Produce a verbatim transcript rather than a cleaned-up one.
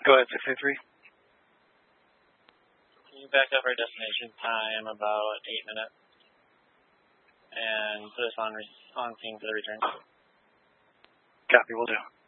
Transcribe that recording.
Go ahead, six eight three. Can you back up our destination time about eight minutes? And put us on, on scene for the return. Copy, will do.